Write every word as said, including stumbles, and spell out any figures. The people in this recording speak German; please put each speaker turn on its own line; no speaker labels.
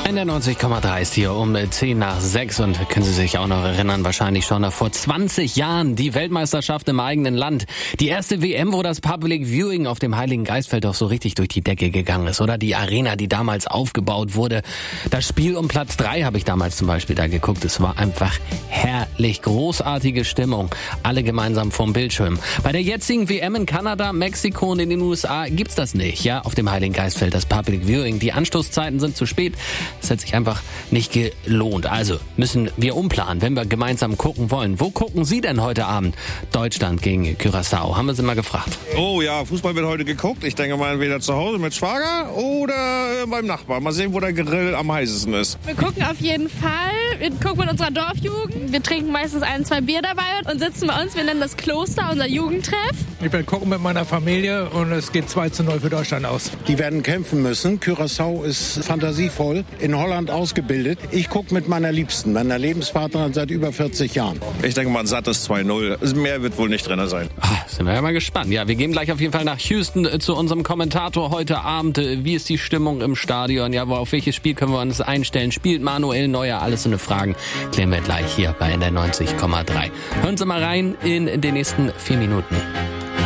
N R neunzig Komma drei ist hier um zehn nach sechs und können Sie sich auch noch erinnern, wahrscheinlich schon vor zwanzig Jahren, die Weltmeisterschaft im eigenen Land. Die erste W M, wo das Public Viewing auf dem Heiligen Geistfeld doch so richtig durch die Decke gegangen ist, oder? Die Arena, die damals aufgebaut wurde. Das Spiel um Platz drei habe ich damals zum Beispiel da geguckt. Es war einfach herrlich, großartige Stimmung. Alle gemeinsam vorm Bildschirm. Bei der jetzigen W M in Kanada, Mexiko und in den U S A gibt's das nicht, ja? Auf dem Heiligen Geistfeld, das Public Viewing. Die Anstoßzeiten sind zu spät. Es hat sich einfach nicht gelohnt. Also müssen wir umplanen, wenn wir gemeinsam gucken wollen. Wo gucken Sie denn heute Abend? Deutschland gegen Curaçao. Haben wir Sie mal gefragt.
Oh ja, Fußball wird heute geguckt. Ich denke mal entweder zu Hause mit Schwager oder beim Nachbar. Mal sehen, wo der Grill am heißesten ist.
Wir gucken auf jeden Fall. Wir gucken mit unserer Dorfjugend. Wir trinken meistens ein, zwei Bier dabei und sitzen bei uns. Wir nennen das Kloster, unser Jugendtreff.
Ich werde gucken mit meiner Familie und es geht zwei zu null für Deutschland aus.
Die werden kämpfen müssen. Curaçao ist fantasievoll. In Holland ausgebildet. Ich gucke mit meiner Liebsten, meiner Lebenspartnerin seit über vierzig Jahren.
Ich denke mal, ein sattes zwei null. Mehr wird wohl nicht drin sein.
Ach, sind wir ja mal gespannt. Ja, wir gehen gleich auf jeden Fall nach Houston äh, zu unserem Kommentator heute Abend. Äh, wie ist die Stimmung im Stadion? Ja, wo, auf welches Spiel können wir uns einstellen? Spielt Manuel Neuer? Alles so eine Fragen klären wir gleich hier bei N R neunzig Komma drei. Hören Sie mal rein in den nächsten vier Minuten.